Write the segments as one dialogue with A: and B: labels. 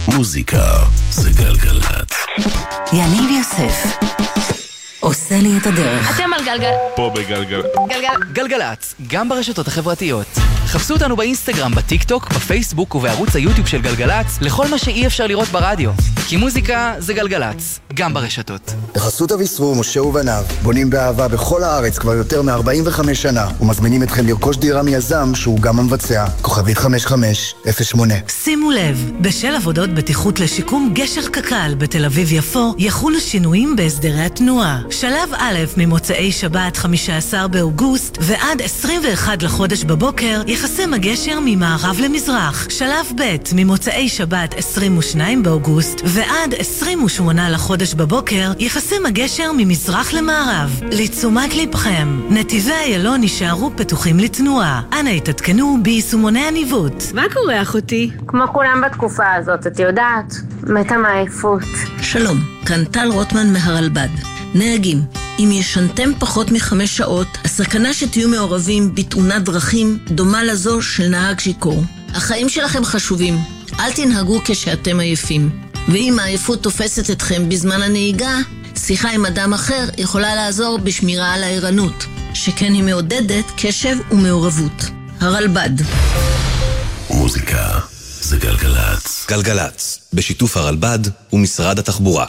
A: מוזיקה זה גלגלת.
B: יניב יוסף עושה לי את הדרך.
C: אתם על גלגל.
D: פה בגלגל.
E: גלגלצ, גם ברשתות החברתיות. חפשו אותנו באינסטגרם, בטיק טוק, בפייסבוק ובערוץ היוטיוב של גלגלצ, לכל מה שאי אפשר לראות ברדיו. כי מוזיקה זה גלגלצ, גם ברשתות.
F: בחסות אביסרור, משה ובניו, בונים באהבה בכל הארץ כבר יותר מ-45 שנה, ומזמינים אתכם לרכוש דירה מיזם שהוא גם המבצע. כוכבית 5508.
B: שימו לב, בשל עבודות בטיחות לשיקום גשר קק"ל בתל אביב יפו, יחולו שינויים בהסדרי התנועה. שלב א' ממוצאי שבת 15 באוגוסט ועד 21 לחודש בבוקר יחסם הגשר ממערב למזרח. שלב ב' ממוצאי שבת 22 באוגוסט ועד 28 לחודש בבוקר יחסם הגשר ממזרח למערב. לתשומת לבכם, נתיבי איילון יישארו פתוחים לתנועה. אנא התעדכנו ביישומוני הניווט.
C: מה קורה אחותי?
G: כמו כולם בתקופה הזאת, את יודעת, מתה מעייפות.
H: שלום, כאן טל רוטמן מהרלב"ד. נהגים, אם ישנתם פחות מ5 שעות, הסכנה שתהיו מעורבים בתאונת דרכים דומה לזו של נהג שיכור. החיים שלכם חשובים, אל תנהגו כשאתם עייפים. ואם העייפות תופסת אתכם בזמן הנהיגה, שיחה עם אדם אחר יכולה לעזור בשמירה על הערנות, שכן היא מעודדת קשב ומעורבות. הרלב"ד.
A: מוזיקה זה גלגלת.
I: גלגלת, בשיתוף הרלב"ד ומשרד התחבורה.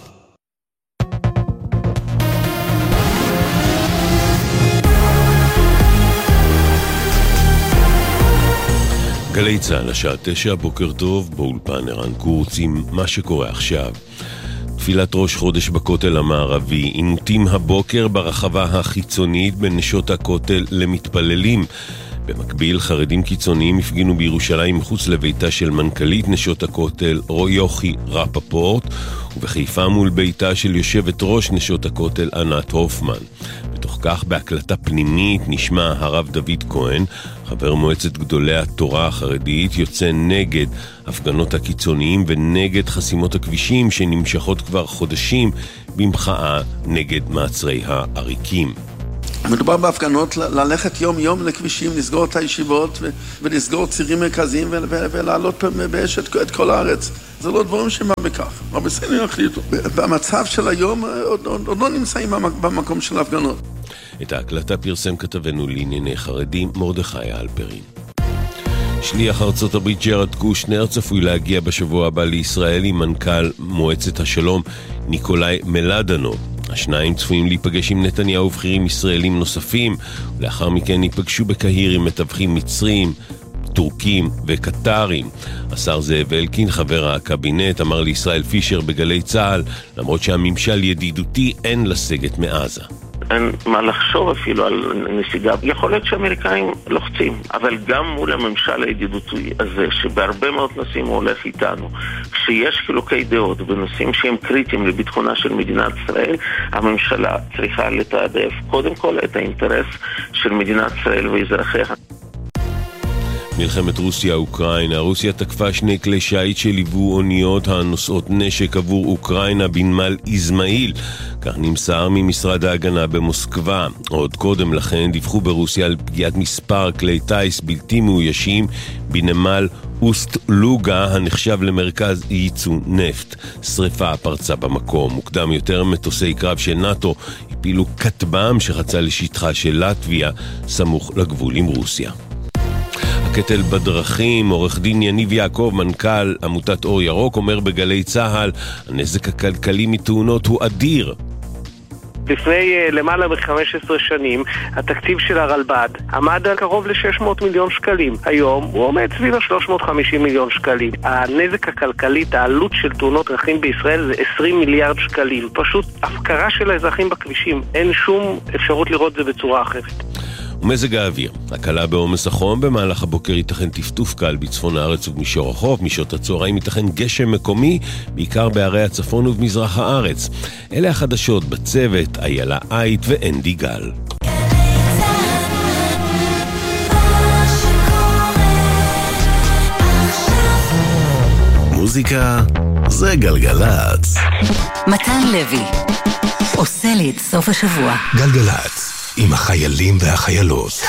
D: גלי צהל, השעה 9, בוקר טוב, באולפן ערן קורץ עם מה שקורה עכשיו. תפילת ראש חודש בכותל המערבי, עימותים הבוקר ברחבה החיצונית בין נשות הכותל למתפללים. במקביל, חרדים קיצוניים הפגינו בירושלים מחוץ לביתה של מנכ"לית נשות הכותל, יוכי רפפורט, ובחיפה מול ביתה של יושבת ראש נשות הכותל, ענת הופמן. בתוך כך, בהקלטה פנימית נשמע הרב דוד כהן, חבר מועצת גדולי התורה החרדית, יוצא נגד הפגנות הקיצוניים ונגד חסימות הכבישים שנמשכות כבר חודשים במחאה נגד מעצרי העריקים.
J: מדובר בהפגנות ללכת יום יום לכבישים, לסגור את הישיבות ולסגור צירים מרכזיים ולעלות באש את כל הארץ. זה לא דברים שמה בכך, אבל בסדר יחליטו. במצב של היום עוד לא נמצאים במקום של ההפגנות.
D: את ההקלטה פרסם כתבנו לענייני חרדים מרדכי אלפרין. שליח ארצות הברית ג'רד קושנר צפוי להגיע בשבוע הבא לישראל עם מנכ"ל מועצת השלום ניקולאי מלדנו. השניים צפויים להיפגש עם נתניהו ובכירים ישראלים נוספים, ולאחר מכן ייפגשו בקהיר עם מתווכים מצרים, טורקים וקטרים. השר זאב אלקין, חבר הקבינט, אמר לישראל פישר בגלי צהל, למרות שהממשל ידידותי אין לסגת מעזה.
K: אין מה לחשוב אפילו על נסיגה. יכול להיות שאמריקאים לוחצים, אבל גם מול הממשל הידידותי הזה, שבהרבה מאוד נושאים הוא הולך איתנו, כשיש חילוקי דעות בנושאים שהם קריטיים לביטחונה של מדינת ישראל, הממשלה צריכה לתעדף קודם כל את האינטרס של מדינת ישראל ואזרחיה.
D: מלחמת רוסיה-אוקראינה. רוסיה תקפה 2 כלי שיט שליוו אוניות הנושאות נשק עבור אוקראינה בנמל איזמעיל. כך נמסר ממשרד ההגנה במוסקבה. עוד קודם לכן דיווחו ברוסיה על פגיעת מספר כלי טייס בלתי מאוישים בנמל אוסט-לוגה הנחשב למרכז ייצוא נפט. שריפה פרצה במקום. מוקדם יותר מטוסי קרב של נאטו הפילו כטב"ם שחצה לשטחה של לטביה סמוך לגבול עם רוסיה. הקטל בדרכים, עורך דין יניב יעקב, מנכ"ל עמותת אור ירוק, אומר בגלי צהל, הנזק הכלכלי מתאונות הוא אדיר.
L: לפני למעלה מ-15 שנים, התקציב של הרלב"ד עמד על קרוב ל-600 מיליון שקלים. היום הוא עומד סביב ה-350 מיליון שקלים. הנזק הכלכלית, העלות של תאונות דרכים בישראל זה 20 מיליארד שקלים. פשוט הפקרה של האזרחים בכבישים. אין שום אפשרות לראות זה בצורה אחרת.
D: ומזג האוויר, הקלה בעומס החום, במהלך הבוקר ייתכן טפטוף קל בצפון הארץ ובמישור החוף, משעות הצהריים ייתכן גשם מקומי, בעיקר בערי הצפון ובמזרח הארץ. אלה החדשות בצוות, איילה אייט ואנדי גל.
A: מוזיקה זה גלגלת.
B: מתן לוי עושה לי את סוף השבוע.
A: גלגלת עם החיילים והחיילות.